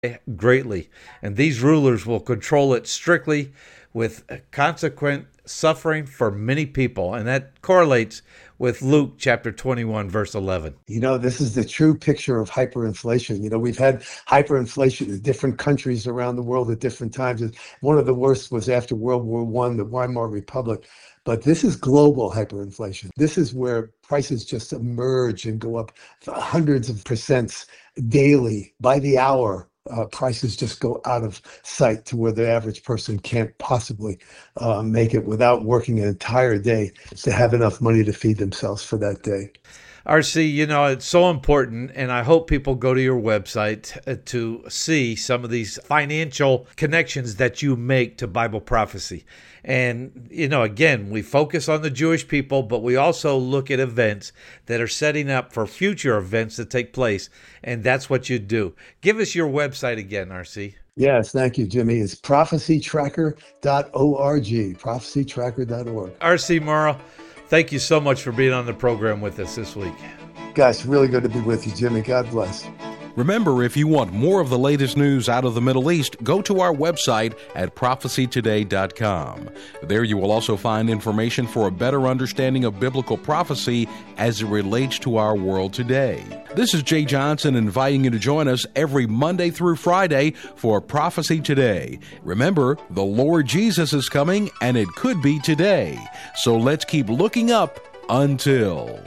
greatly, and these rulers will control it strictly with consequent suffering for many people. And that correlates with Luke chapter 21, verse 11. This is the true picture of hyperinflation. We've had hyperinflation in different countries around the world at different times. One of the worst was after World War I, the Weimar Republic. But this is global hyperinflation. This is where prices just emerge and go up hundreds of percents daily by the hour. Prices just go out of sight to where the average person can't possibly make it without working an entire day to have enough money to feed themselves for that day. RC, it's so important, and I hope people go to your website to see some of these financial connections that you make to Bible prophecy. And, again, we focus on the Jewish people, but we also look at events that are setting up for future events to take place, and that's what you do. Give us your website again, RC. Yes, thank you, Jimmy. It's prophecytracker.org, prophecytracker.org. RC Morrow, thank you so much for being on the program with us this week. Guys, really good to be with you, Jimmy. God bless. Remember, if you want more of the latest news out of the Middle East, go to our website at prophecytoday.com. There you will also find information for a better understanding of biblical prophecy as it relates to our world today. This is Jay Johnson inviting you to join us every Monday through Friday for Prophecy Today. Remember, the Lord Jesus is coming, and it could be today. So let's keep looking up until...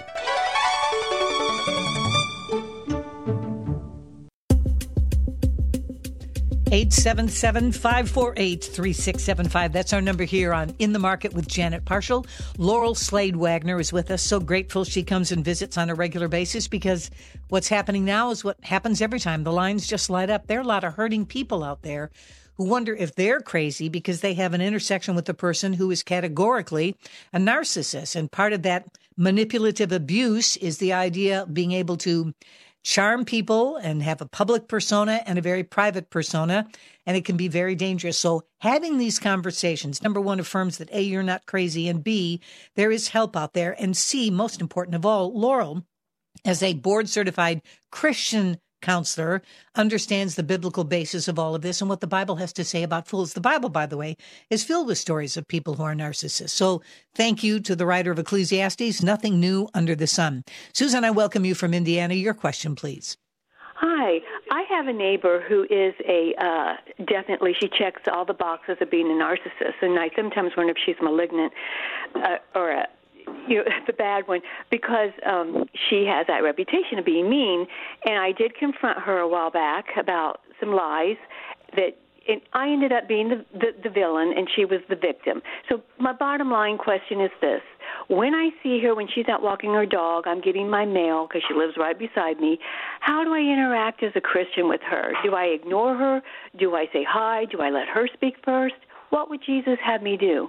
877-548-3675. That's our number here on In the Market with Janet Parshall. Laurel Slade Wagner is with us. So grateful she comes and visits on a regular basis, because what's happening now is what happens every time. The lines just light up. There are a lot of hurting people out there who wonder if they're crazy because they have an intersection with a person who is categorically a narcissist. And part of that manipulative abuse is the idea of being able to charm people and have a public persona and a very private persona, and it can be very dangerous. So having these conversations, number one, affirms that A, you're not crazy, and B, there is help out there, and C, most important of all, Laurel, as a board-certified Christian counselor, understands the biblical basis of all of this and what the Bible has to say about fools. The Bible, by the way, is filled with stories of people who are narcissists. So thank you to the writer of Ecclesiastes, nothing new under the sun. Susan, I welcome you from Indiana. Your question, please. Hi. I have a neighbor who is definitely, she checks all the boxes of being a narcissist, and I sometimes wonder if she's malignant or the bad one, because she has that reputation of being mean. And I did confront her a while back about some lies that I ended up being the villain and she was the victim. So my bottom line question is this. When I see her, when she's out walking her dog, I'm getting my mail because she lives right beside me. How do I interact as a Christian with her? Do I ignore her? Do I say hi? Do I let her speak first? What would Jesus have me do?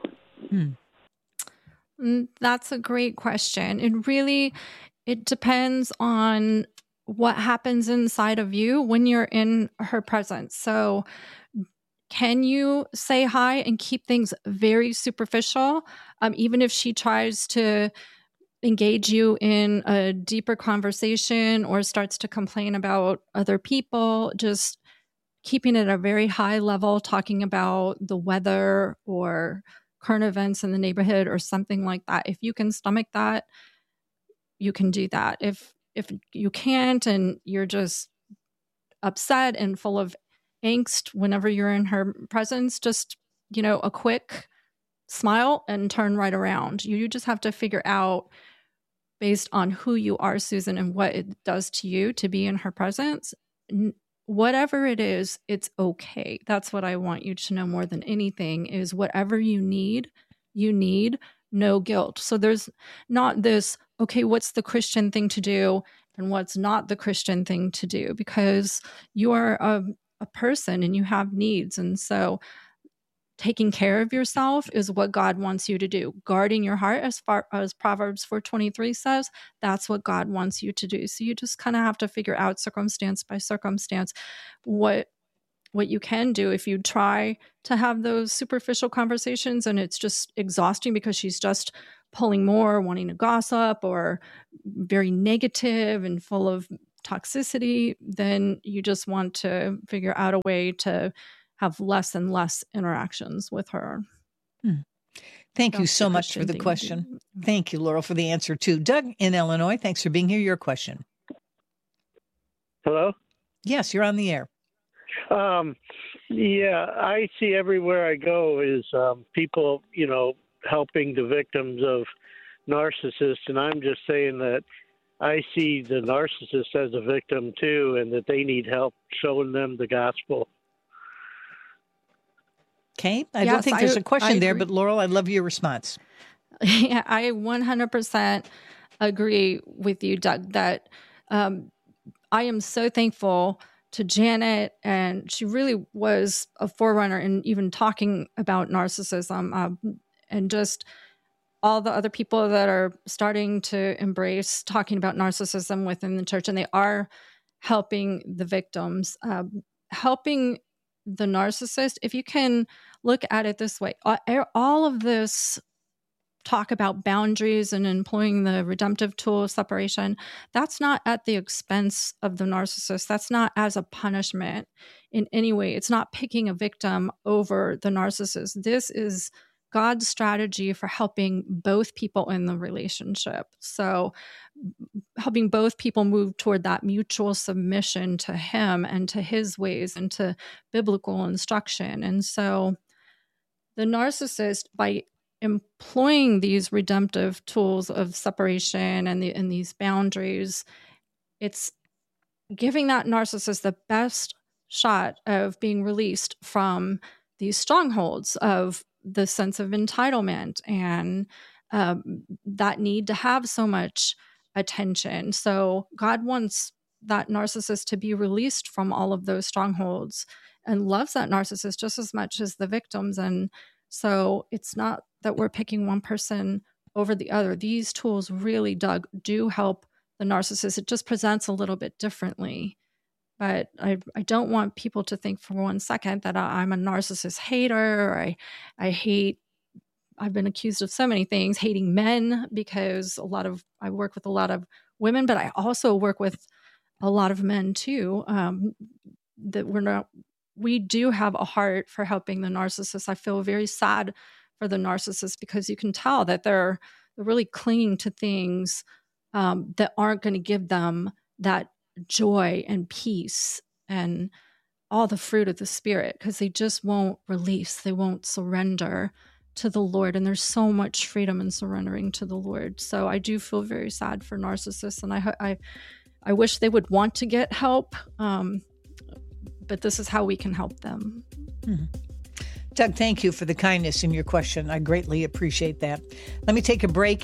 That's a great question. It depends on what happens inside of you when you're in her presence. So can you say hi and keep things very superficial, even if she tries to engage you in a deeper conversation or starts to complain about other people, just keeping it at a very high level, talking about the weather or current events in the neighborhood or something like that. If you can stomach that, you can do that. If you can't and you're just upset and full of angst whenever you're in her presence, just, a quick smile and turn right around. You just have to figure out, based on who you are, Susan, and what it does to you to be in her presence, whatever it is, it's okay. That's what I want you to know more than anything, is whatever you need, no guilt. So there's not this, okay, what's the Christian thing to do and what's not the Christian thing to do, because you are a person and you have needs. And so taking care of yourself is what God wants you to do. Guarding your heart, as far as Proverbs 4:23 says, that's what God wants you to do. So you just kind of have to figure out circumstance by circumstance what you can do. If you try to have those superficial conversations and it's just exhausting because she's just pulling more, wanting to gossip, or very negative and full of toxicity, then you just want to figure out a way to have less and less interactions with her. Thank you so much for the question. Thank you, Laurel, for the answer too. Doug in Illinois, thanks for being here. Your question. Hello? Yes, you're on the air. Yeah, I see everywhere I go is people, helping the victims of narcissists, and I'm just saying that I see the narcissist as a victim too, and that they need help showing them the gospel. Okay, I don't think there's a question there, but Laurel, I'd love your response. Yeah, I 100% agree with you, Doug, that I am so thankful to Janet, and she really was a forerunner in even talking about narcissism, and just all the other people that are starting to embrace talking about narcissism within the church, and they are helping the victims, helping the narcissist. If you can look at it this way, all of this talk about boundaries and employing the redemptive tool of separation, that's not at the expense of the narcissist. That's not as a punishment in any way. It's not picking a victim over the narcissist. This is God's strategy for helping both people in the relationship. So helping both people move toward that mutual submission to him and to his ways and to biblical instruction. And so the narcissist, by employing these redemptive tools of separation and these boundaries, it's giving that narcissist the best shot of being released from these strongholds of the sense of entitlement and that need to have so much attention. So God wants that narcissist to be released from all of those strongholds and loves that narcissist just as much as the victims. And so it's not that we're picking one person over the other. These tools really, Doug, do help the narcissist. It just presents a little bit differently. But I don't want people to think for one second that I'm a narcissist hater, or I've been accused of so many things, hating men, because I work with a lot of women, but I also work with a lot of men too. We do have a heart for helping the narcissist. I feel very sad for the narcissist because you can tell that they're really clinging to things that aren't going to give them that joy and peace and all the fruit of the Spirit, because they just won't release. They won't surrender to the Lord. And there's so much freedom in surrendering to the Lord. So I do feel very sad for narcissists, and I wish they would want to get help. But this is how we can help them. Mm-hmm. Doug, thank you for the kindness in your question. I greatly appreciate that. Let me take a break.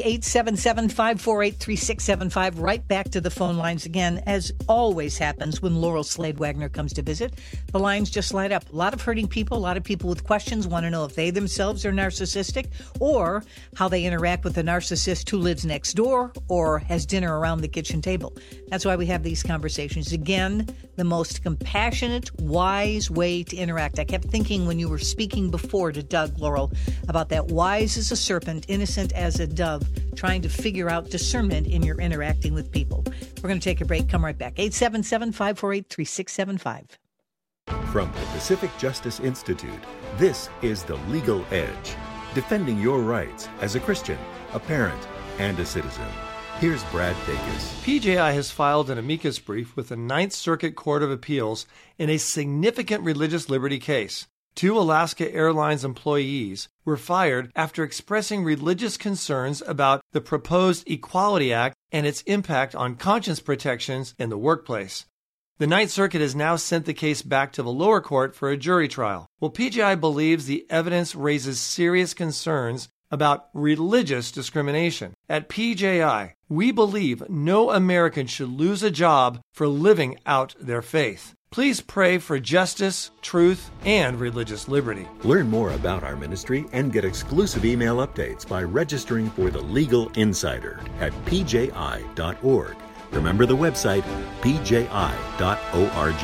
877-548-3675. Right back to the phone lines again, as always happens when Laurel Slade Wagner comes to visit. The lines just light up. A lot of hurting people, a lot of people with questions, want to know if they themselves are narcissistic or how they interact with the narcissist who lives next door or has dinner around the kitchen table. That's why we have these conversations. Again, the most compassionate, wise way to interact. I kept thinking when you were speaking before to Doug, Laurel, about that wise as a serpent, innocent as a dove, trying to figure out discernment in your interacting with people. We're going to take a break. Come right back. 877-548-3675. From the Pacific Justice Institute, this is The Legal Edge, defending your rights as a Christian, a parent, and a citizen. Here's Brad Dacus. PJI has filed an amicus brief with the Ninth Circuit Court of Appeals in a significant religious liberty case. 2 Alaska Airlines employees were fired after expressing religious concerns about the proposed Equality Act and its impact on conscience protections in the workplace. The Ninth Circuit has now sent the case back to the lower court for a jury trial. Well, PJI believes the evidence raises serious concerns about religious discrimination. At PJI, we believe no American should lose a job for living out their faith. Please pray for justice, truth, and religious liberty. Learn more about our ministry and get exclusive email updates by registering for the Legal Insider at pji.org. Remember the website, pji.org.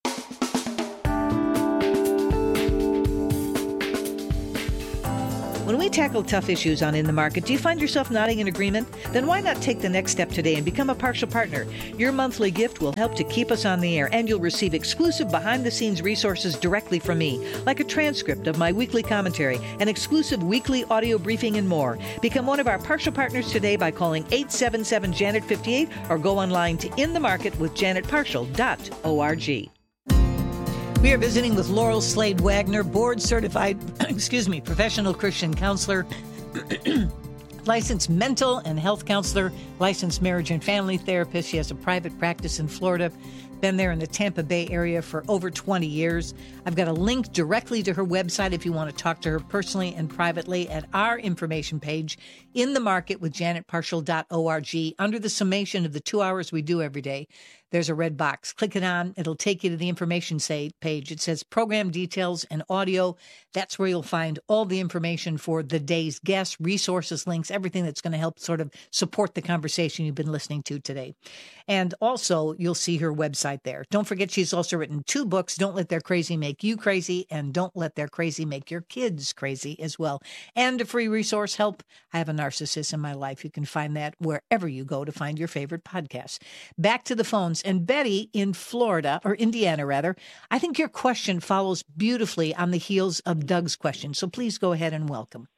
When When we tackle tough issues on In the Market, do you find yourself nodding in agreement? Then why not take the next step today and become a partial partner? Your monthly gift will help to keep us on the air, and you'll receive exclusive behind-the-scenes resources directly from me, like a transcript of my weekly commentary, an exclusive weekly audio briefing, and more. Become one of our partial partners today by calling 877-JANET-58 or go online to inthemarketwithjanetparshall.org. We are visiting with Laurel Slade Wagner, board-certified, professional Christian counselor, licensed mental and health counselor, licensed marriage and family therapist. She has a private practice in Florida, been there in the Tampa Bay area for over 20 years. I've got a link directly to her website if you want to talk to her personally and privately at our information page, inthemarketwithjanetparshall.org. Under the summation of the 2 hours we do every day, there's a red box. Click it on. It'll take you to the information page. It says program details and audio. That's where you'll find all the information for the day's guests, resources, links, everything that's going to help sort of support the conversation you've been listening to today. And also, you'll see her website there. Don't forget, she's also written 2 books, Don't Let Their Crazy Make You Crazy, and Don't Let Their Crazy Make Your Kids Crazy as well. And a free resource, Help, I Have a Narcissist in My Life. You can find that wherever you go to find your favorite podcast. Back to the phones. And Betty in Florida, or Indiana rather, I think your question follows beautifully on the heels of Doug's question. So please go ahead and welcome.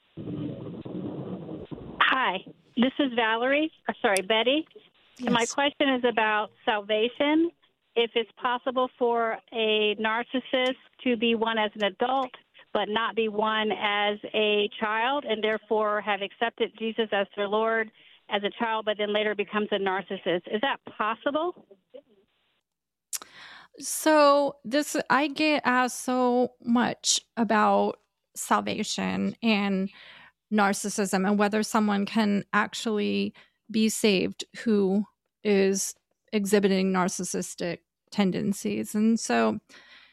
Hi, this is Betty. Yes. And my question is about salvation. If it's possible for a narcissist to be one as an adult, but not be one as a child, and therefore have accepted Jesus as their Lord as a child, but then later becomes a narcissist. Is that possible? So I get asked so much about salvation and narcissism and whether someone can actually be saved who is exhibiting narcissistic tendencies. And so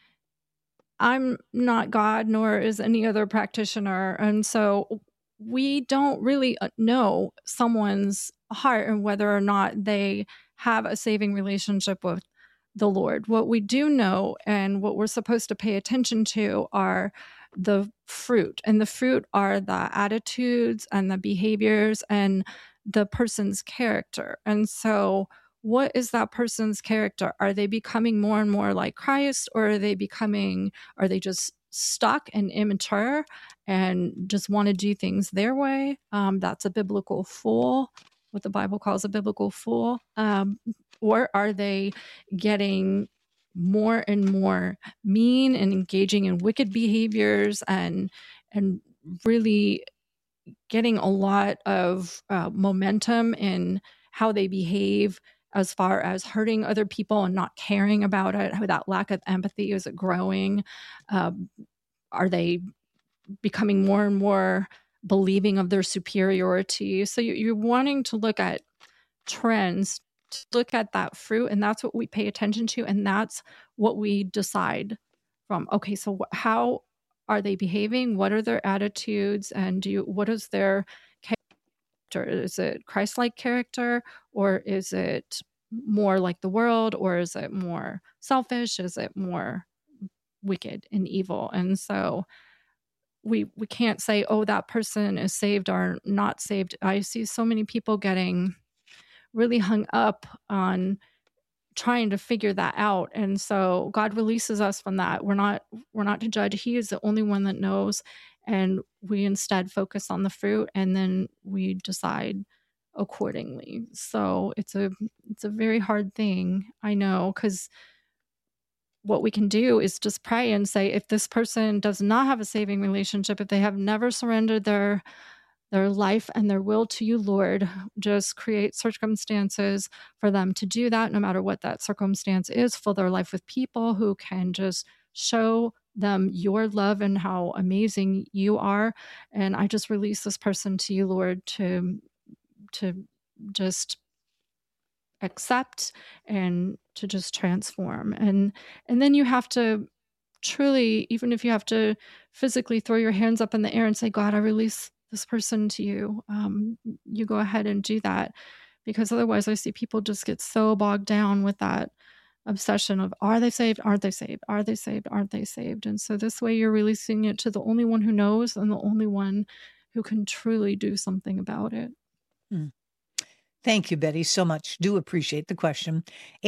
I'm not God, nor is any other practitioner. And so we don't really know someone's heart and whether or not they have a saving relationship with the Lord. What we do know and what we're supposed to pay attention to are the fruit. And the fruit are the attitudes and the behaviors and the person's character. And so what is that person's character? Are they becoming more and more like Christ, or are they just stuck and immature and just want to do things their way? That's a biblical fool, what the Bible calls a biblical fool. Or are they getting more and more mean and engaging in wicked behaviors and really getting a lot of momentum in how they behave as far as hurting other people and not caring about it? That lack of empathy, is it growing? Are they becoming more and more believing of their superiority? So you're wanting to look at trends, to look at that fruit, and that's what we pay attention to, and that's what we decide from. Okay, so how are they behaving? What are their attitudes? And what is their character? Is it Christ-like character, or is it more like the world, or is it more selfish? Is it more wicked and evil? And so we can't say, oh, that person is saved or not saved. I see so many people getting really hung up on trying to figure that out. And so God releases us from that. We're not to judge. He is the only one that knows. And we instead focus on the fruit, and then we decide accordingly. So it's a very hard thing, I know, because what we can do is just pray and say, if this person does not have a saving relationship, if they have never surrendered their life and their will to you, Lord, just create circumstances for them to do that, no matter what that circumstance is. Fill their life with people who can just show them your love and how amazing you are. And I just release this person to you, Lord, to just accept and to just transform. And then you have to truly, even if you have to physically throw your hands up in the air and say, God, I release this person to you, you go ahead and do that, because otherwise I see people just get so bogged down with that obsession of, are they saved? Aren't they saved? Are they saved? Aren't they saved? And so this way you're releasing it to the only one who knows and the only one who can truly do something about it. Thank you, Betty, so much. Do appreciate the question.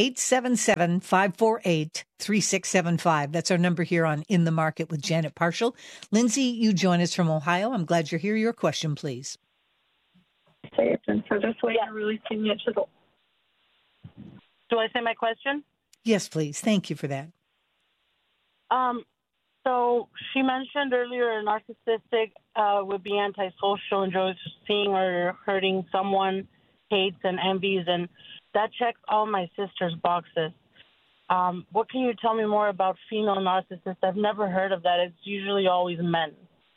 877-548-3675. That's our number here on In the Market with Janet Parshall. Lindsay, you join us from Ohio. I'm glad you're here. Your question, please. And so this way you're releasing it to the... Do I say my question? Yes, please. Thank you for that. So she mentioned earlier a narcissistic would be antisocial, enjoys seeing or hurting someone, hates and envies, and that checks all my sister's boxes. What can you tell me more about female narcissists? I've never heard of that. It's usually always men.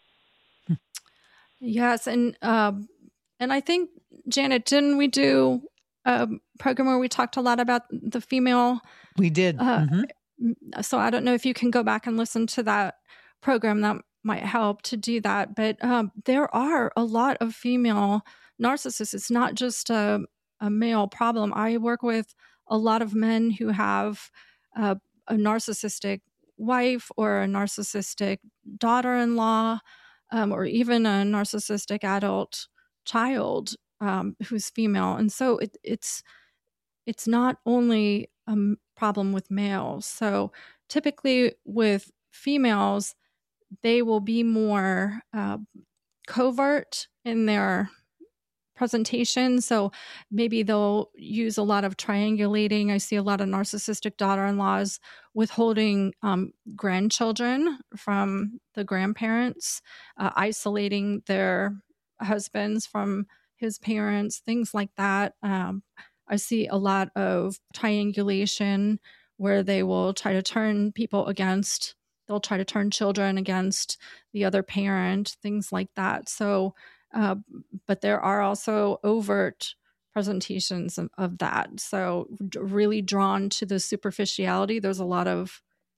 Yes, and I think, Janet, didn't we do a program where we talked a lot about the female? We did. So I don't know if you can go back and listen to that program. That might help to do that. But there are a lot of female narcissists. It's not just a male problem. I work with a lot of men who have a narcissistic wife or a narcissistic daughter-in-law, or even a narcissistic adult child who's female. And so it's not only a problem with males. So typically with females, they will be more covert in their presentation. So maybe they'll use a lot of triangulating. I see a lot of narcissistic daughter-in-laws withholding grandchildren from the grandparents, isolating their husbands from his parents, things like that. I see a lot of triangulation where they will try to turn people against, they'll try to turn children against the other parent, things like that. So, but there are also overt presentations of that. So really drawn to the superficiality. There's a lot of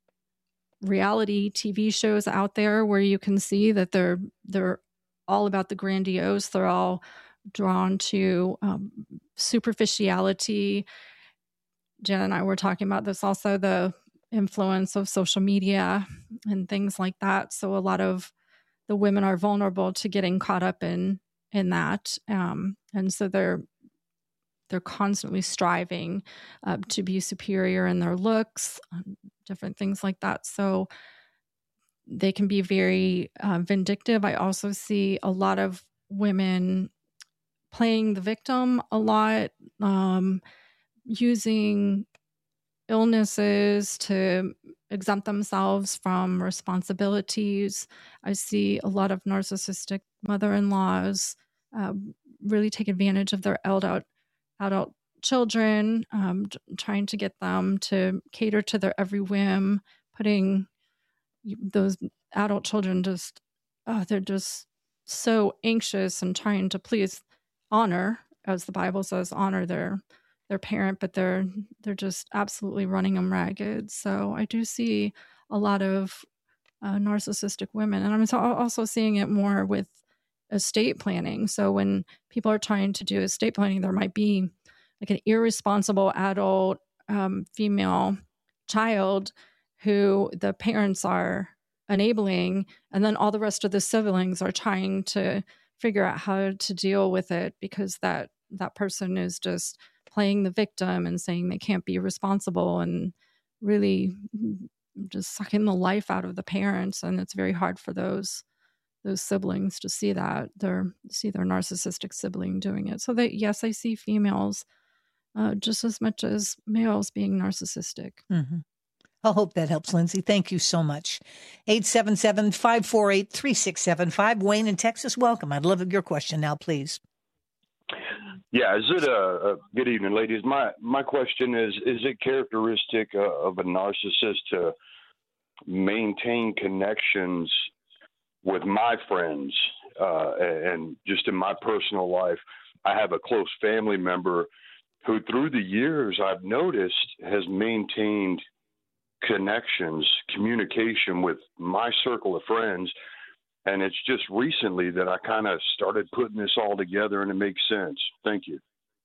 reality TV shows out there where you can see that they're all about the grandiose. They're all drawn to superficiality. Jen and I were talking about this also, the influence of social media and things like that. So a lot of the women are vulnerable to getting caught up in that. And so they're constantly striving to be superior in their looks, different things like that. So they can be very vindictive. I also see a lot of women playing the victim a lot, using illnesses to exempt themselves from responsibilities. I see a lot of narcissistic mother-in-laws really take advantage of their adult children, trying to get them to cater to their every whim, putting those adult children they're just so anxious and trying to please, honor, as the Bible says, honor their parent, but they're just absolutely running them ragged. So I do see a lot of narcissistic women, and I'm also seeing it more with estate planning. So when people are trying to do estate planning, there might be like an irresponsible adult female child who the parents are enabling, and then all the rest of the siblings are trying to figure out how to deal with it because that person is just playing the victim and saying they can't be responsible and really just sucking the life out of the parents. And it's very hard for those siblings to see that, see their narcissistic sibling doing it. So that, yes, I see females just as much as males being narcissistic. Mm-hmm. I hope that helps, Lindsay. Thank you so much. 877-548-3675. Wayne in Texas, welcome. I'd love your question now, please. Yeah, is it good evening, ladies? My question is it characteristic of a narcissist to maintain connections with my friends and just in my personal life? I have a close family member who through the years I've noticed has maintained connections, communication with my circle of friends. And it's just recently that I kind of started putting this all together and it makes sense. Thank you.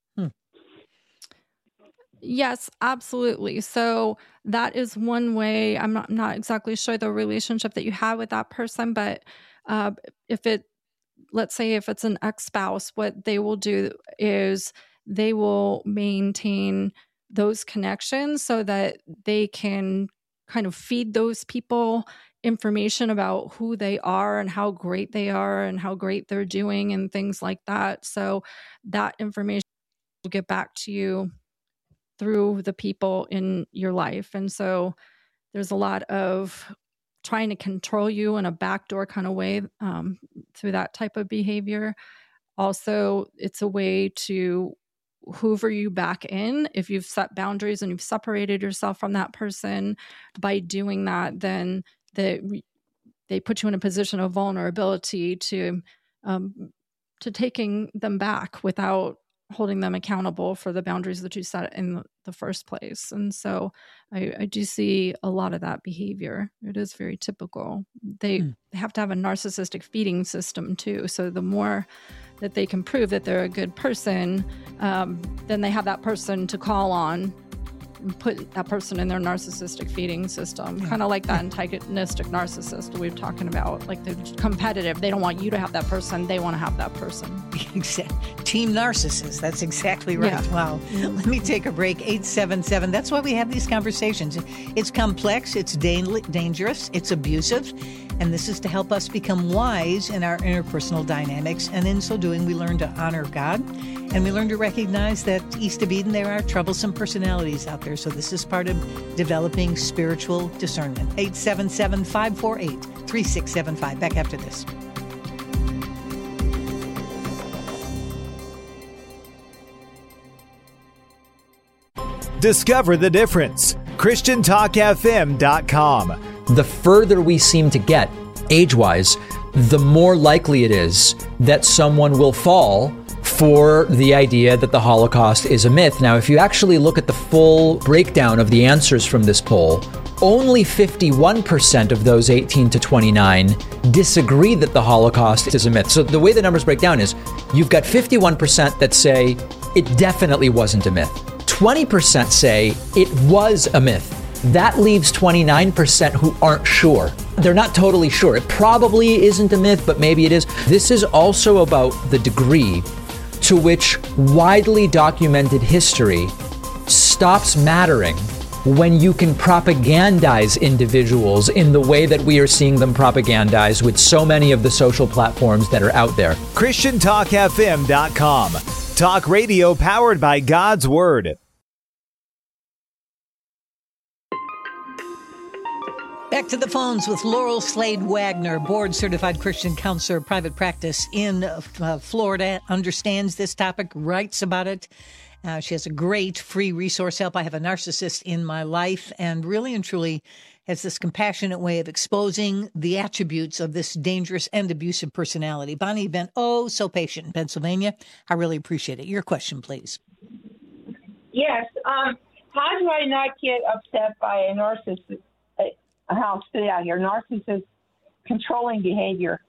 Yes, absolutely. So that is one way. I'm not exactly sure the relationship that you have with that person, but if it let's say if it's an ex-spouse, what they will do is they will maintain those connections so that they can kind of feed those people information about who they are and how great they are and how great they're doing and things like that. So that information will get back to you through the people in your life. And so there's a lot of trying to control you in a backdoor kind of way through that type of behavior. Also, it's a way to hoover you back in. If you've set boundaries and you've separated yourself from that person, by doing that, then they put you in a position of vulnerability to taking them back without holding them accountable for the boundaries that you set in the first place. And so I do see a lot of that behavior. It is very typical. They have to have a narcissistic feeding system too. So the more that they can prove that they're a good person, then they have that person to call on and put that person in their narcissistic feeding system, kind of like that antagonistic narcissist we were talking about. Like, they're competitive. They don't want you to have that person. They want to have that person. Team narcissist. That's exactly right. Yeah. Wow. Let me take a break. 877. That's why we have these conversations. It's complex. It's dangerous. It's abusive. And this is to help us become wise in our interpersonal dynamics. And in so doing, we learn to honor God. And we learn to recognize that east of Eden, there are troublesome personalities out there. So this is part of developing spiritual discernment. 877-548-3675. Back after this. Discover the difference. ChristianTalkFM.com. The further we seem to get, age-wise, the more likely it is that someone will fall for the idea that the Holocaust is a myth. Now, if you actually look at the full breakdown of the answers from this poll, only 51% of those 18 to 29 disagree that the Holocaust is a myth. So the way the numbers break down is you've got 51% that say it definitely wasn't a myth. 20% say it was a myth. That leaves 29% who aren't sure. They're not totally sure. It probably isn't a myth, but maybe it is. This is also about the degree to which widely documented history stops mattering when you can propagandize individuals in the way that we are seeing them propagandized with so many of the social platforms that are out there. ChristianTalkFM.com. Talk radio powered by God's Word. Back to the phones with Laurel Slade Wagner, board-certified Christian counselor, private practice in Florida, understands this topic, writes about it. She has a great free resource, Help I Have a Narcissist in My Life, and really and truly has this compassionate way of exposing the attributes of this dangerous and abusive personality. Bonnie, you've been so patient in Pennsylvania. I really appreciate it. Your question, please. Yes. How do I not get upset by a narcissist? I'll spit it out here. Narcissist controlling behavior.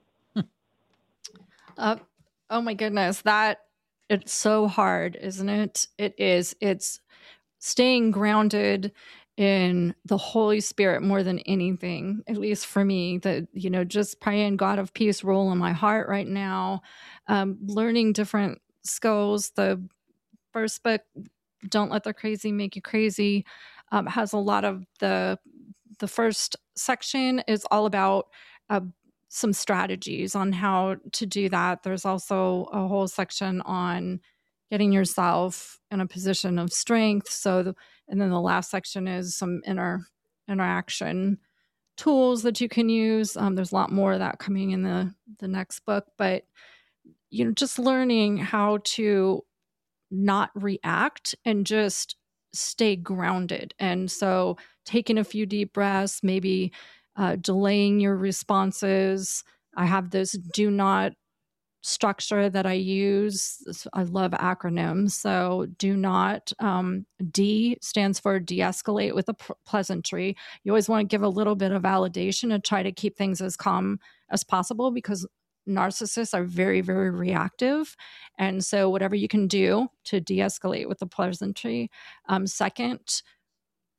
Oh my goodness. It's so hard, isn't it? It is. It's staying grounded in the Holy Spirit more than anything, at least for me, that, just praying, God of peace, rule in my heart right now, learning different skills. The first book, Don't Let the Crazy Make You Crazy, has a lot of the first section is all about some strategies on how to do that. There's also a whole section on getting yourself in a position of strength. And then the last section is some interaction tools that you can use. There's a lot more of that coming in the next book, but just learning how to not react and just stay grounded. And so taking a few deep breaths, maybe delaying your responses. I have this do not structure that I use. I love acronyms. So do not, D stands for de-escalate with a pleasantry. You always want to give a little bit of validation and try to keep things as calm as possible, because narcissists are very, very reactive. And so whatever you can do to de-escalate with a pleasantry. Second,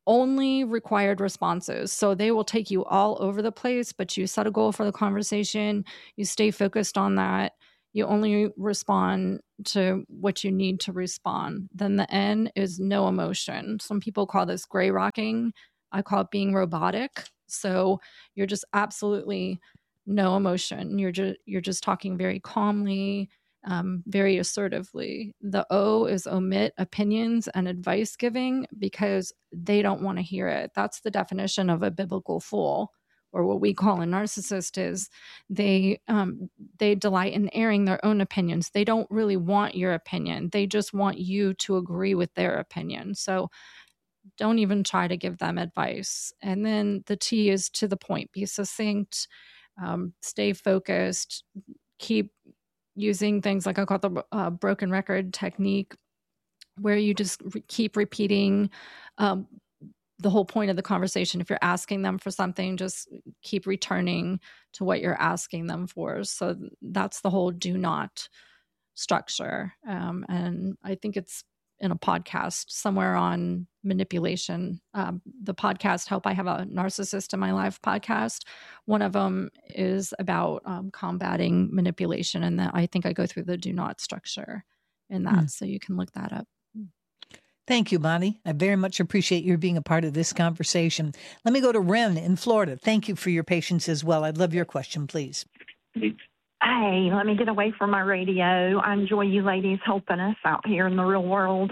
only required responses. So they will take you all over the place, but you set a goal for the conversation. You stay focused on that. You only respond to what you need to respond. Then the N is no emotion. Some people call this gray rocking. I call it being robotic. So you're just absolutely no emotion. You're just talking very calmly, very assertively. The O is omit opinions and advice giving because they don't want to hear it. That's the definition of a biblical fool, or what we call a narcissist. Is they delight in airing their own opinions. They don't really want your opinion. They just want you to agree with their opinion. So don't even try to give them advice. And then the T is to the point. Be succinct, stay focused, keep using things like I call it the broken record technique, where you just keep repeating the whole point of the conversation. If you're asking them for something, just keep returning to what you're asking them for. So that's the whole do not structure. And I think it's in a podcast somewhere on manipulation. The podcast Help I Have a Narcissist in My Life podcast. One of them is about combating manipulation. And that I think I go through the do not structure in that. So you can look that up. Thank you, Bonnie. I very much appreciate your being a part of this conversation. Let me go to Ren in Florida. Thank you for your patience as well. I'd love your question, please. Hey, let me get away from my radio. I enjoy you ladies helping us out here in the real world.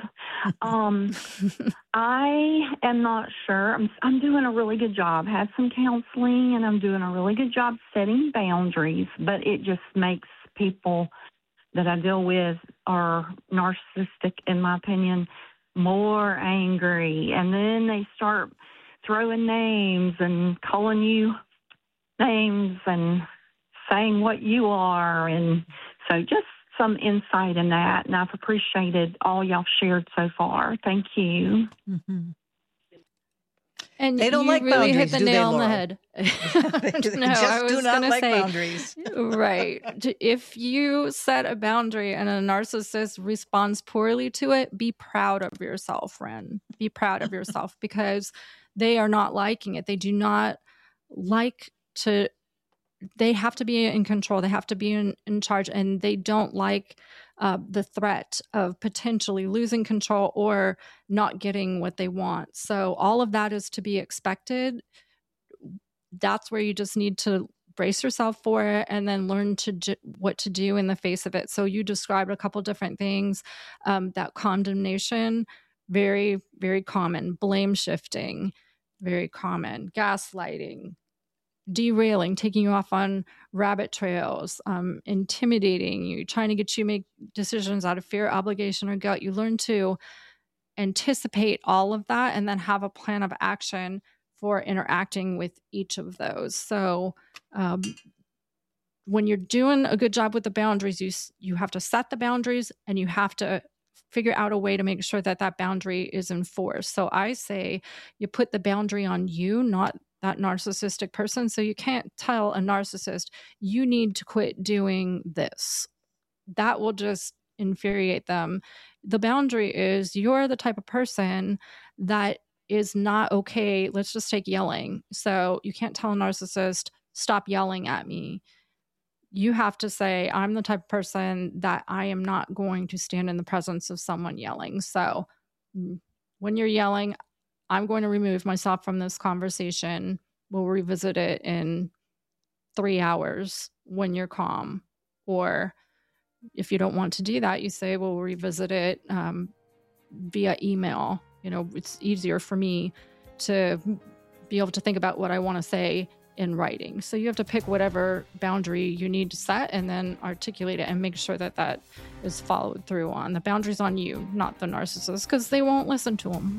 I am not sure. I'm doing a really good job. Had some counseling, and I'm doing a really good job setting boundaries, but it just makes people that I deal with are narcissistic, in my opinion, more angry. And then they start throwing names and calling you names and saying what you are. And so just some insight in that. And I've appreciated all y'all shared so far. Thank you. Mm-hmm. And they don't you like really boundaries, hit the nail on the head. No, I was do not gonna like say, boundaries. Right. If you set a boundary and a narcissist responds poorly to it, be proud of yourself, Ren. Be proud of yourself, because they are not liking it. They do not like to. They have to be in control. They have to be in charge, and they don't like the threat of potentially losing control or not getting what they want. So all of that is to be expected. That's where you just need to brace yourself for it and then learn what to do in the face of it. So you described a couple different things. That condemnation, very, very common. Blame shifting, very common. Gaslighting, derailing, taking you off on rabbit trails, intimidating you, trying to get you to make decisions out of fear, obligation, or guilt. You learn to anticipate all of that and then have a plan of action for interacting with each of those. So when you're doing a good job with the boundaries, you have to set the boundaries, and you have to figure out a way to make sure that that boundary is enforced. So I say you put the boundary on you, not that narcissistic person. So you can't tell a narcissist, you need to quit doing this. That will just infuriate them. The boundary is, you're the type of person that is not okay. Let's just take yelling. So you can't tell a narcissist, stop yelling at me. You have to say, I'm the type of person that I am not going to stand in the presence of someone yelling. So when you're yelling, I'm going to remove myself from this conversation. We'll revisit it in 3 hours when you're calm. Or if you don't want to do that, you say, we'll revisit it via email. You know, it's easier for me to be able to think about what I want to say in writing. So you have to pick whatever boundary you need to set and then articulate it and make sure that that is followed through on. The boundary's on you, not the narcissist, because they won't listen to them.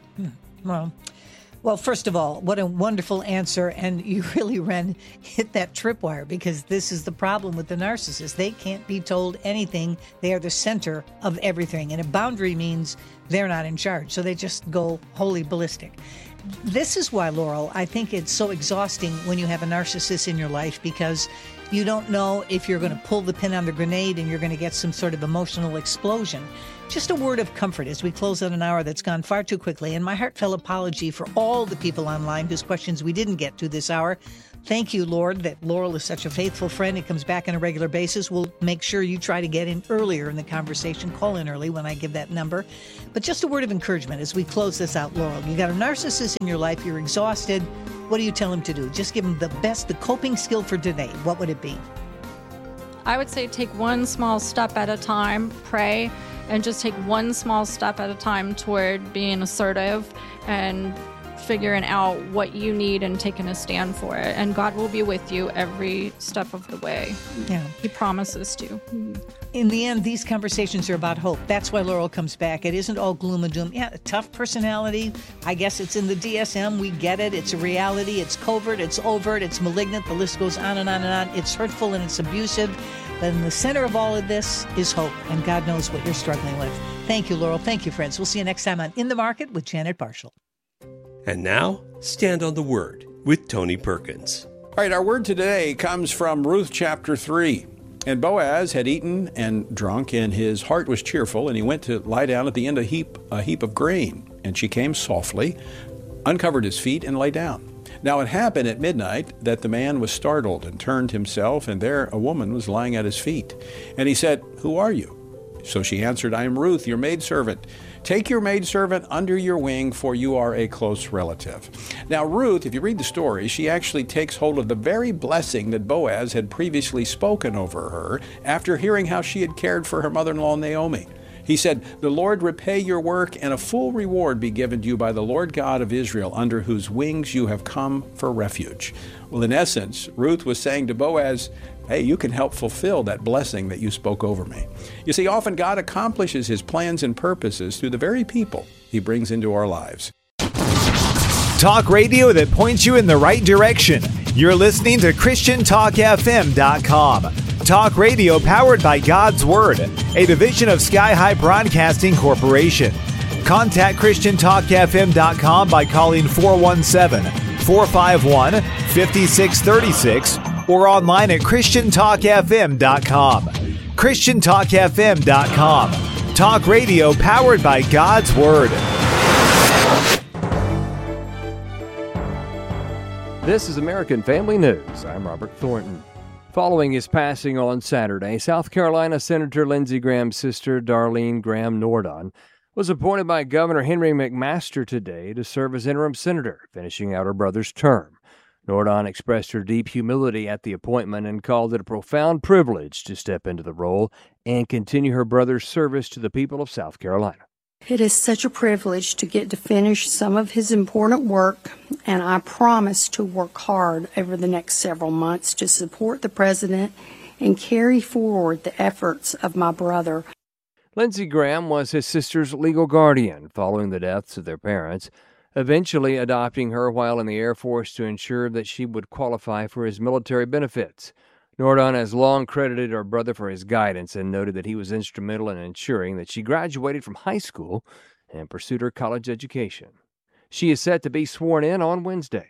Well, first of all, what a wonderful answer. And you really, Ren, hit that tripwire, because this is the problem with the narcissist. They can't be told anything. They are the center of everything. And a boundary means they're not in charge. So they just go wholly ballistic. This is why, Laurel, I think it's so exhausting when you have a narcissist in your life, because you don't know if you're going to pull the pin on the grenade and you're going to get some sort of emotional explosion. Just a word of comfort as we close out an hour that's gone far too quickly. And my heartfelt apology for all the people online whose questions we didn't get to this hour. Thank you, Lord, that Laurel is such a faithful friend and comes back on a regular basis. We'll make sure you try to get in earlier in the conversation. Call in early when I give that number. But just a word of encouragement as we close this out, Laurel. You got a narcissist in your life. You're exhausted. What do you tell him to do? Just give him the coping skill for today. What would it be? I would say take one small step at a time, pray, and just take one small step at a time toward being assertive and figuring out what you need and taking a stand for it. And God will be with you every step of the way. Yeah. He promises to. In the end, these conversations are about hope. That's why Laurel comes back. It isn't all gloom and doom. Yeah, a tough personality. I guess it's in the DSM. We get it. It's a reality. It's covert. It's overt. It's malignant. The list goes on and on and on. It's hurtful and it's abusive. But in the center of all of this is hope. And God knows what you're struggling with. Thank you, Laurel. Thank you, friends. We'll see you next time on In the Market with Janet Parshall. And now, Stand on the Word with Tony Perkins. All right, our word today comes from Ruth chapter 3. And Boaz had eaten and drunk, and his heart was cheerful, and he went to lie down at the end of a heap of grain. And she came softly, uncovered his feet, and lay down. Now it happened at midnight that the man was startled and turned himself, and there a woman was lying at his feet. And he said, "Who are you?" So she answered, "I am Ruth, your maidservant. Take your maidservant under your wing, for you are a close relative." Now Ruth, if you read the story, she actually takes hold of the very blessing that Boaz had previously spoken over her after hearing how she had cared for her mother-in-law Naomi. He said, "The Lord repay your work, and a full reward be given to you by the Lord God of Israel, under whose wings you have come for refuge." Well, in essence, Ruth was saying to Boaz, hey, you can help fulfill that blessing that you spoke over me. You see, often God accomplishes his plans and purposes through the very people he brings into our lives. Talk radio that points you in the right direction. You're listening to ChristianTalkFM.com. Talk radio powered by God's Word, a division of Sky High Broadcasting Corporation. Contact ChristianTalkFM.com by calling 417-451-5636 or online at ChristianTalkFM.com. ChristianTalkFM.com. Talk radio powered by God's Word. This is American Family News. I'm Robert Thornton. Following his passing on Saturday, South Carolina Senator Lindsey Graham's sister, Darlene Graham Nordon, was appointed by Governor Henry McMaster today to serve as interim senator, finishing out her brother's term. Nordon expressed her deep humility at the appointment and called it a profound privilege to step into the role and continue her brother's service to the people of South Carolina. It is such a privilege to get to finish some of his important work, and I promise to work hard over the next several months to support the president and carry forward the efforts of my brother. Lindsey Graham was his sister's legal guardian following the deaths of their parents, eventually adopting her while in the Air Force to ensure that she would qualify for his military benefits. Nordon has long credited her brother for his guidance and noted that he was instrumental in ensuring that she graduated from high school and pursued her college education. She is set to be sworn in on Wednesday.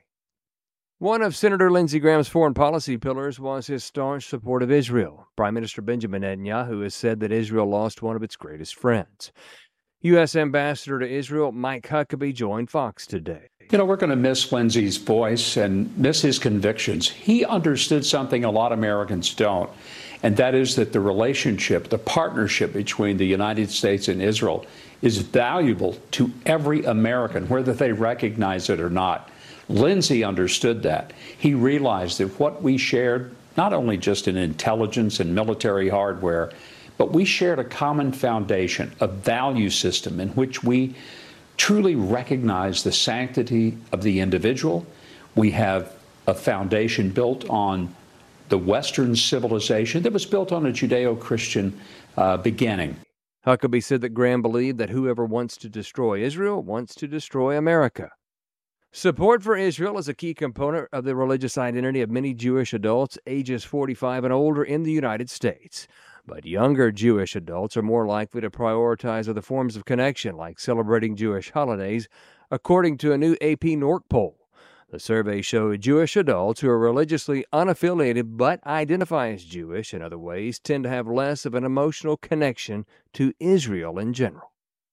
One of Senator Lindsey Graham's foreign policy pillars was his staunch support of Israel. Prime Minister Benjamin Netanyahu has said that Israel lost one of its greatest friends. U.S. Ambassador to Israel Mike Huckabee joined Fox today. You know, we're going to miss Lindsey's voice and miss his convictions. He understood something a lot of Americans don't, and that is that the relationship, the partnership between the United States and Israel is valuable to every American, whether they recognize it or not. Lindsey understood that. He realized that what we shared, not only just in intelligence and military hardware, but we shared a common foundation, a value system in which we truly recognize the sanctity of the individual. We have a foundation built on the Western civilization that was built on a Judeo-Christian beginning. Huckabee said that Graham believed that whoever wants to destroy Israel wants to destroy America. Support for Israel is a key component of the religious identity of many Jewish adults ages 45 and older in the United States. But younger Jewish adults are more likely to prioritize other forms of connection, like celebrating Jewish holidays, according to a new AP NORC poll. The survey showed Jewish adults who are religiously unaffiliated but identify as Jewish in other ways tend to have less of an emotional connection to Israel in general.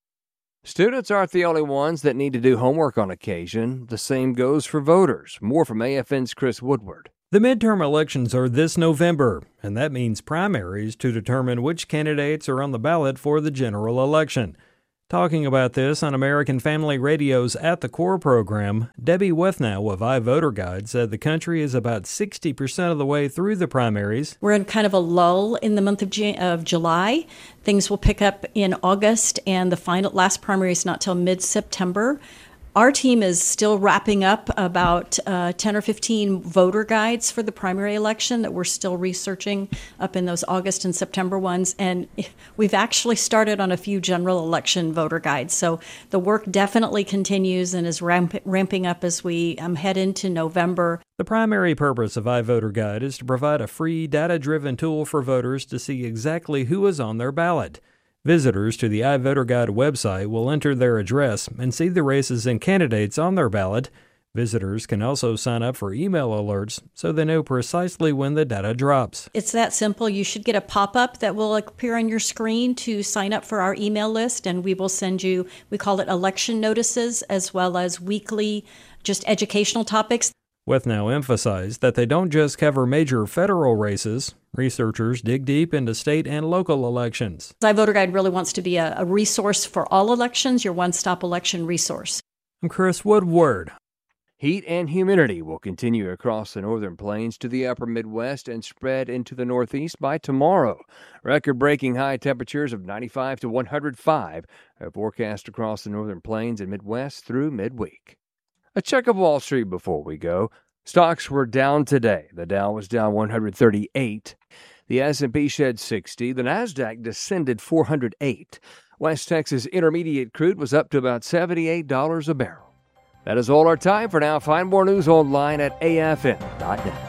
Students aren't the only ones that need to do homework on occasion. The same goes for voters. More from AFN's Chris Woodward. The midterm elections are this November, and that means primaries to determine which candidates are on the ballot for the general election. Talking about this on American Family Radio's At the Core program, Debbie Wethnow of iVoterGuide said the country is about 60% of the way through the primaries. We're in kind of a lull in the month of July. Things will pick up in August, and the last primary is not till mid-September. Our team is still wrapping up about 10 or 15 voter guides for the primary election that we're still researching up in those August and September ones. And we've actually started on a few general election voter guides. So the work definitely continues and is ramping up as we head into November. The primary purpose of iVoterGuide is to provide a free, data-driven tool for voters to see exactly who is on their ballot. Visitors to the iVoterGuide website will enter their address and see the races and candidates on their ballot. Visitors can also sign up for email alerts so they know precisely when the data drops. It's that simple. You should get a pop-up that will appear on your screen to sign up for our email list, and we will send you, we call it election notices, as well as weekly just educational topics. Wethnow emphasized that they don't just cover major federal races. Researchers dig deep into state and local elections. iVoterGuide really wants to be a resource for all elections, your one-stop election resource. I'm Chris Woodward. Heat and humidity will continue across the northern plains to the upper Midwest and spread into the Northeast by tomorrow. Record-breaking high temperatures of 95 to 105 are forecast across the northern plains and Midwest through midweek. A check of Wall Street before we go. Stocks were down today. The Dow was down 138. The S&P shed 60. The Nasdaq descended 408. West Texas Intermediate crude was up to about $78 a barrel. That is all our time for now. Find more news online at afn.net.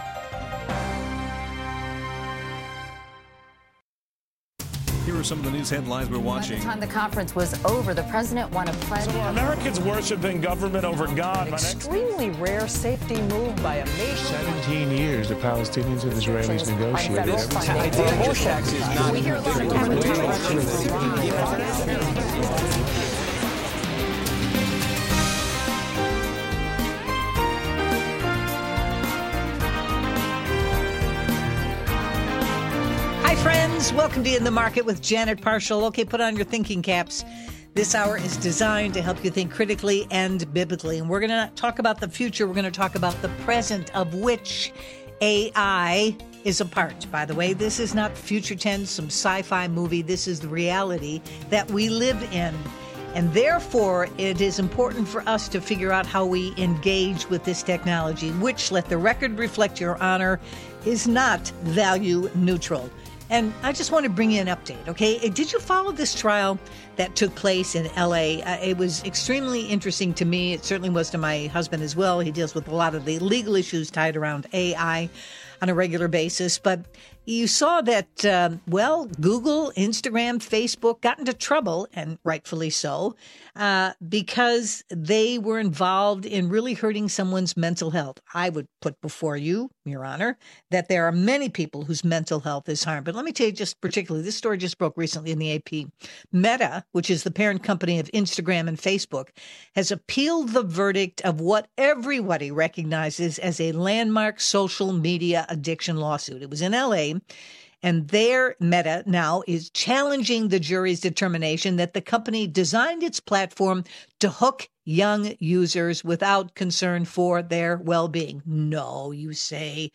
Here are some of the news headlines we're watching. By the time the conference was over, the president won a pledge. So are Americans worshiping government over God? An extremely rare safety move by a nation. 17 years the Palestinians and Israelis negotiated. Hi, friends. Welcome to In the Market with Janet Parshall. Okay, put on your thinking caps. This hour is designed to help you think critically and biblically. And we're going to talk about the future. We're going to talk about the present, of which AI is a part. By the way, this is not future tense, some sci-fi movie. This is the reality that we live in. And therefore, it is important for us to figure out how we engage with this technology, which, let the record reflect your honor, is not value neutral. And I just want to bring you an update, okay? Did you follow this trial that took place in L.A.? It was extremely interesting to me. It certainly was to my husband as well. He deals with a lot of the legal issues tied around AI on a regular basis. But you saw that, Google, Instagram, Facebook got into trouble, and rightfully so, because they were involved in really hurting someone's mental health. I would put before you, Your Honor, that there are many people whose mental health is harmed. But let me tell you just particularly, this story just broke recently in the AP. Meta, which is the parent company of Instagram and Facebook, has appealed the verdict of what everybody recognizes as a landmark social media addiction lawsuit. It was in L.A., and their Meta now is challenging the jury's determination that the company designed its platform to hook young users without concern for their well-being. No, you say.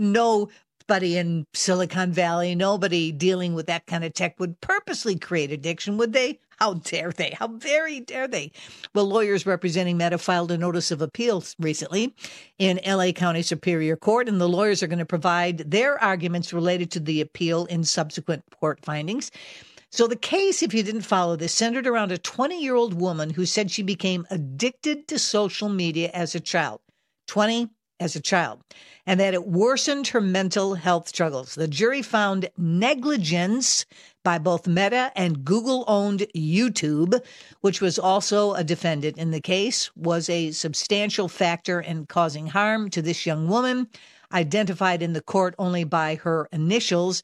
Nobody in Silicon Valley, nobody dealing with that kind of tech would purposely create addiction, would they? How dare they? How very dare they? Well, lawyers representing Meta filed a notice of appeal recently in L.A. County Superior Court, and the lawyers are going to provide their arguments related to the appeal in subsequent court findings. So the case, if you didn't follow this, centered around a 20-year-old woman who said she became addicted to social media as a child. 20, as a child, and that it worsened her mental health struggles. The jury found negligence by both Meta and Google-owned YouTube, which was also a defendant in the case, was a substantial factor in causing harm to this young woman, identified in the court only by her initials,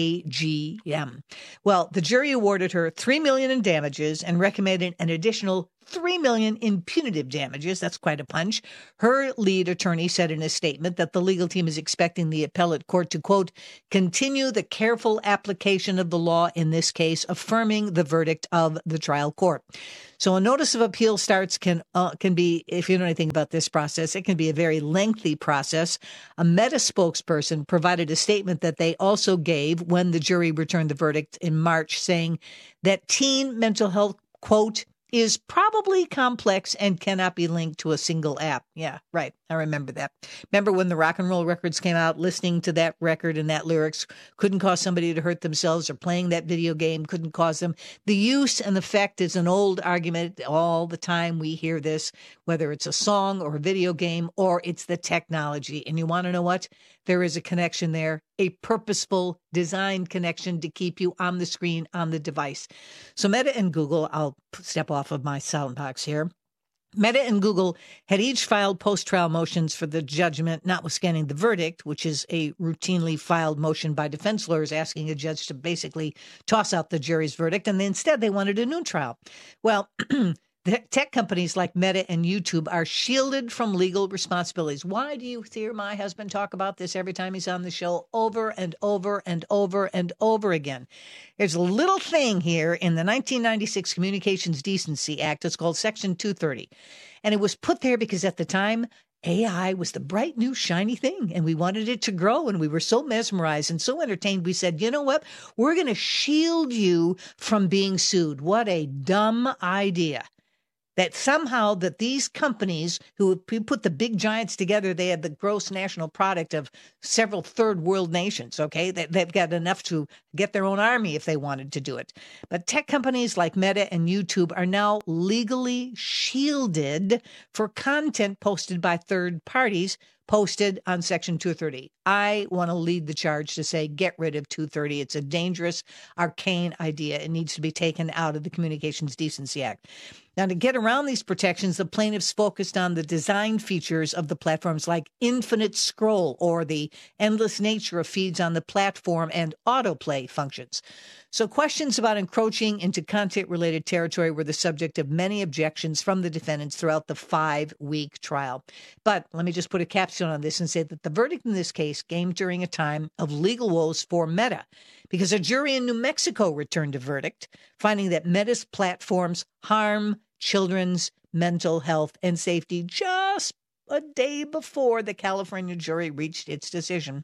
KGM. Well, the jury awarded her $3 million in damages and recommended an additional $3 million in punitive damages. That's quite a punch. Her lead attorney said in a statement that the legal team is expecting the appellate court to, quote, continue the careful application of the law in this case, affirming the verdict of the trial court. So a notice of appeal starts can be, if you know anything about this process, it can be a very lengthy process. A Meta spokesperson provided a statement that they also gave when the jury returned the verdict in March, saying that teen mental health, quote, is probably complex and cannot be linked to a single app. Yeah, right. I remember that. Remember when the rock and roll records came out, listening to that record and that lyrics couldn't cause somebody to hurt themselves, or playing that video game couldn't cause them. The use and effect is an old argument. All the time we hear this, whether it's a song or a video game or it's the technology. And you want to know what? There is a connection there, a purposeful designed connection to keep you on the screen, on the device. So Meta and Google, I'll step off of my soundbox here. Meta and Google had each filed post-trial motions for the judgment, notwithstanding the verdict, which is a routinely filed motion by defense lawyers asking a judge to basically toss out the jury's verdict, and instead they wanted a new trial. Well, the tech companies like Meta and YouTube are shielded from legal responsibilities. Why do you hear my husband talk about this every time he's on the show over and over and over and over again? There's a little thing here in the 1996 Communications Decency Act. It's called Section 230. And it was put there because at the time, AI was the bright new shiny thing, and we wanted it to grow, and we were so mesmerized and so entertained. We said, you know what? We're going to shield you from being sued. What a dumb idea. That somehow that these companies who put the big giants together, they have the gross national product of several third world nations, okay? They've got enough to get their own army if they wanted to do it. But tech companies like Meta and YouTube are now legally shielded for content posted by third parties, posted on Section 230. I want to lead the charge to say, get rid of 230. It's a dangerous, arcane idea. It needs to be taken out of the Communications Decency Act. Now, to get around these protections, the plaintiffs focused on the design features of the platforms like infinite scroll or the endless nature of feeds on the platform and autoplay functions. So questions about encroaching into content-related territory were the subject of many objections from the defendants throughout the 5-week trial. But let me just put a capstone on this and say that the verdict in this case came during a time of legal woes for Meta, because a jury in New Mexico returned a verdict, finding that Meta's platforms harm children's mental health and safety just a day before the California jury reached its decision.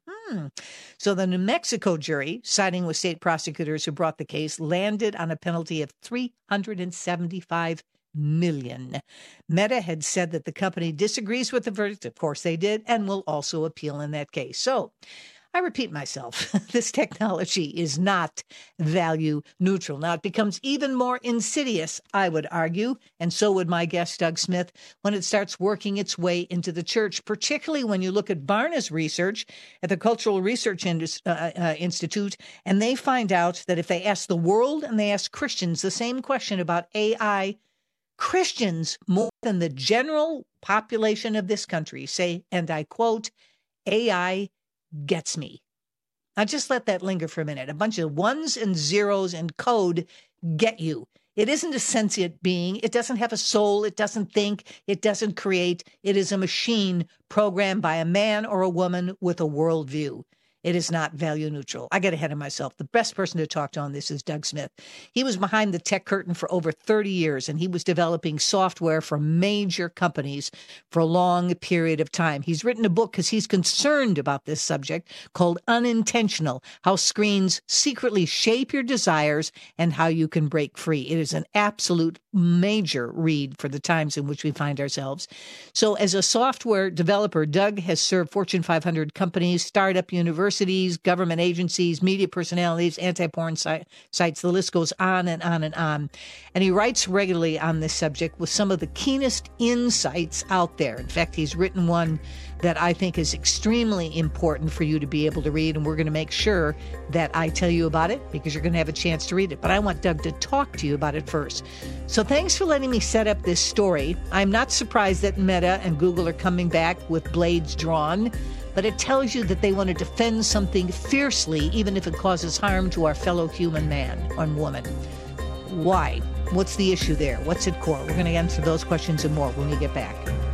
So the New Mexico jury, siding with state prosecutors who brought the case, landed on a penalty of $375 million. Meta had said that the company disagrees with the verdict. Of course they did, and will also appeal in that case. So I repeat myself, this technology is not value neutral. Now, it becomes even more insidious, I would argue, and so would my guest, Doug Smith, when it starts working its way into the church, particularly when you look at Barna's research at the Cultural Research Institute, and they find out that if they ask the world and they ask Christians the same question about AI, Christians, more than the general population of this country, say, and I quote, AI gets me. Now just let that linger for a minute. A bunch of ones and zeros and code get you. It isn't a sentient being. It doesn't have a soul. It doesn't think. It doesn't create. It is a machine programmed by a man or a woman with a worldview. It is not value neutral. I get ahead of myself. The best person to talk to on this is Doug Smith. He was behind the tech curtain for over 30 years, and he was developing software for major companies for a long period of time. He's written a book because he's concerned about this subject called Unintentional: How Screens Secretly Shape Your Desires and How You Can Break Free. It is an absolute major read for the times in which we find ourselves. So as a software developer, Doug has served Fortune 500 companies, startup universities, government agencies, media personalities, anti-porn sites. The list goes on and on and on. And he writes regularly on this subject with some of the keenest insights out there. In fact, he's written one that I think is extremely important for you to be able to read, and we're going to make sure that I tell you about it because you're going to have a chance to read it. But I want Doug to talk to you about it first. So thanks for letting me set up this story. I'm not surprised that Meta and Google are coming back with blades drawn, but it tells you that they want to defend something fiercely, even if it causes harm to our fellow human man and woman. Why? What's the issue there? What's at core? We're going to answer those questions and more when we get back.